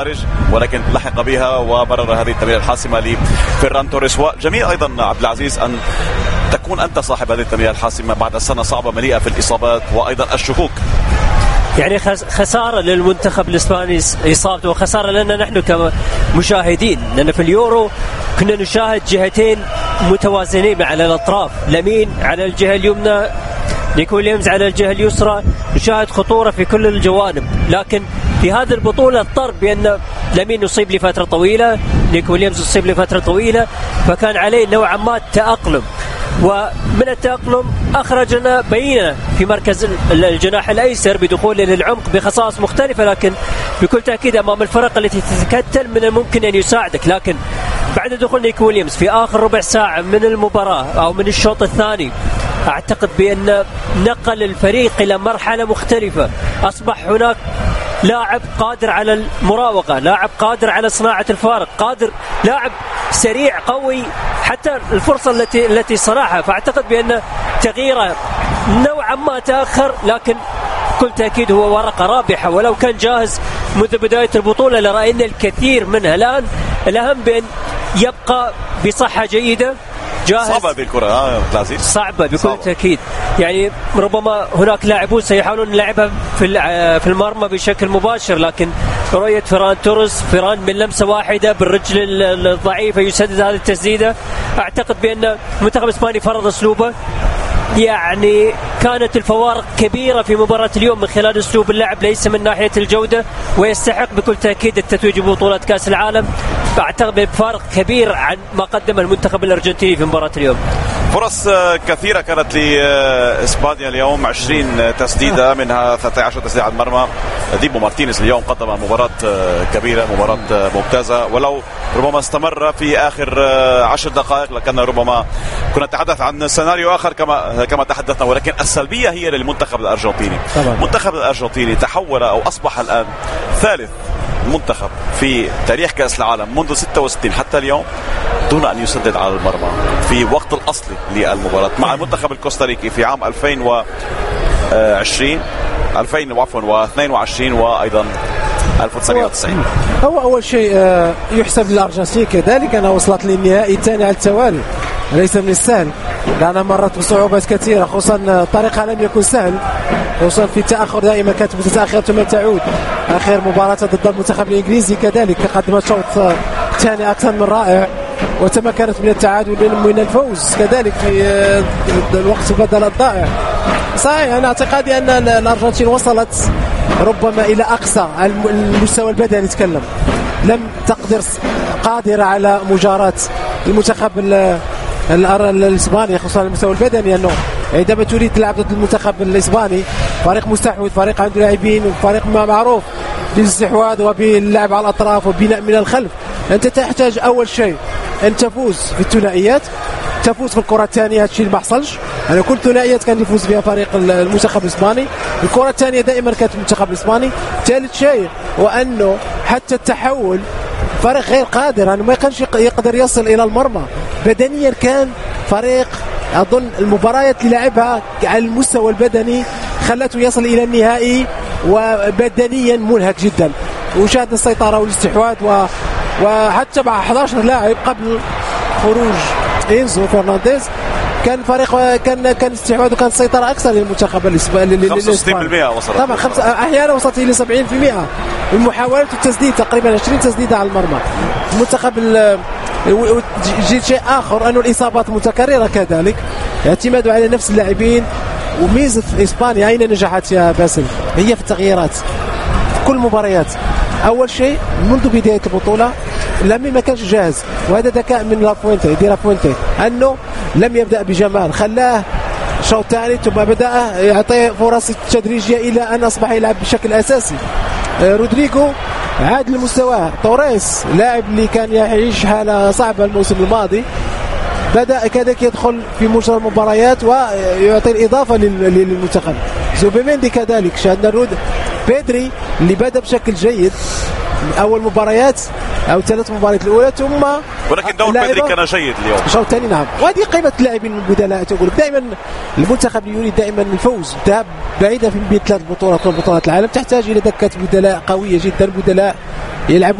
ولكن لحق بها وبرر هذه التمريرة الحاسمة لفيران توريس. وجميل أيضا عبد العزيز أن تكون أنت صاحب هذه التمريرة الحاسمة بعد سنة صعبة مليئة في الإصابات وأيضا الشكوك. يعني خسارة للمنتخب الإسباني إصابته، وخسارة لنا نحن كمشاهدين، لأن في اليورو كنا نشاهد جهتين متوازنين على الأطراف، لامين على الجهة اليمنى، نيكو ويليامز على الجهة اليسرى، نشاهد خطورة في كل الجوانب. لكن في هذه البطولة اضطر بأن لامين يصيب لفترة طويلة، نيكو ويليامز يصيب لفترة طويلة، فكان عليه نوعا ما التأقلم، ومن التأقلم أخرجنا بينا في مركز الجناح الأيسر بدخوله للعمق بخصائص مختلفة، لكن بكل تأكيد أمام الفرق التي تتكتل من الممكن أن يساعدك. لكن بعد دخول نيكو ويليامز في آخر ربع ساعة من المباراة أو من الشوط الثاني، أعتقد بأن نقل الفريق إلى مرحلة مختلفة. أصبح هناك لاعب قادر على المراوغة، لاعب قادر على صناعة الفارق، لاعب سريع قوي، حتى الفرصة التي صنعها. فأعتقد بأن تغييره نوعا ما تأخر، لكن بكل تأكيد هو ورقة رابحة، ولو كان جاهز منذ بداية البطولة لرأينا الكثير منها. الآن الأهم بأن يبقى بصحة جيدة، جاهز. صعبة بالكرة صعبة بكل تأكيد. يعني ربما هناك لاعبون سيحاولون لعبها في المرمى بشكل مباشر، لكن رؤية فيران توريس من لمسة واحدة بالرجل الضعيفة يسدد هذه التسديدة. أعتقد بأن المنتخب الإسباني فرض أسلوبه، يعني كانت الفوارق كبيرة في مباراة اليوم من خلال أسلوب اللعب، ليس من ناحية الجودة، ويستحق بكل تأكيد التتويج ببطولة كأس العالم. أعتقد بفارق كبير عن ما قدم المنتخب الأرجنتيني في مباراة اليوم. فرص كثيرة كانت لإسبانيا اليوم، 20 تسديدة منها 13 تسديدة على المرمى. ديبو مارتينيز اليوم قدم مباراة كبيرة، مباراة ممتازة، ولو ربما استمر في آخر 10 دقائق لكن ربما كنا نتحدث عن سيناريو آخر كما تحدثنا. ولكن السلبية هي للمنتخب الأرجنتيني. المنتخب الأرجنتيني تحول أو أصبح الآن ثالث منتخب في تاريخ كأس العالم منذ 66 حتى اليوم دون أن يسدد على المرمى في وقت الأصلي للمباراة، مع المنتخب الكوستاريكي في عام 2022 وأيضا 1990. هو أول شيء يحسب للأرجنتين كذلك أنها وصلت للنهائي الثاني على التوالي، ليس من السهل لأنها مرت بصعوبات كثيرة، خصوصا طريقها لم يكن سهل، خصوصا في التأخر دائما كانت متتأخر ثم تعود. آخر مباراة ضد المنتخب الإنجليزي كذلك قدمت شوط ثاني أكثر من رائع، وتمكنت من التعادل من الفوز كذلك في الوقت البدل الضائع. صحيح أنا اعتقادي أن الأرجنتين وصلت ربما إلى أقصى المستوى البدني، نتكلم لم تقدر قادرة على مجاراة المنتخب الإسباني خصوصا المستوى البدني، أنه عندما تريد تلعب ضد المنتخب الإسباني فريق مستحوذ، فريق عنده لاعبين، وفريق معروف بالاستحواذ وباللعب على الأطراف وبناء من الخلف، أنت تحتاج أول شيء أن تفوز في الثنائيات، تفوز في الكرة الثانية. هذا الشيء اللي ما حصلش، يعني كل ثنائيات كان يفوز فيها فريق المنتخب الإسباني، الكرة الثانية دائما كانت المنتخب الإسباني. ثالث شيء وأنه حتى التحول فريق غير قادر، يعني ما كانش يقدر يصل إلى المرمى بدنيا. كان فريق أظن المباريات اللي لعبها على المستوى البدني خلته يصل إلى النهائي وبدنيا منهك جدا، وشاهد السيطرة والاستحواذ وحتى مع 11 لاعب قبل خروج إنزو فرنانديز كان فريق كان استحواذ وكان سيطرة أكثر للمنتخب الإسباني. 65% وصلت طبعا أحيانا وصلت إلى 70% من محاولة التسديد، تقريبا 20 تسديدة على المرمى. المنتخب جيد شيء آخر أنه الإصابات متكررة كذلك، اعتماد على نفس اللاعبين. وميزة إسبانيا أين نجحت يا باسل؟ هي في التغييرات في كل مباريات. أول شيء منذ بداية البطولة لامين ما كانش جاهز، وهذا ذكاء من لافوينتي أنه لم يبدأ بجمال، خلاه شوط ثاني ثم بدأ يعطيه فرص تدريجية إلى أن أصبح يلعب بشكل أساسي. رودريغو عاد لمستواه. توريس لاعب اللي كان يعيش حالة صعبة الموسم الماضي بدأ كذلك يدخل في مجرى المباريات ويعطي الإضافة للمنتخب. زوبيميندي كذلك شاهدنا بيدري اللي بدأ بشكل جيد أول مباريات أو 3 مباريات الأولى، ثم ولكن دور بيدري كان جيد اليوم الشوط الثاني. نعم، وهذه قيمه اللاعبين البدلاء. تقول دائما المنتخب يريد دائما الفوز، الذهاب بعيدا في بين 3 بطولات من بطولات العالم تحتاج الى دكه بدلاء قويه جدا، بدلاء يلعبوا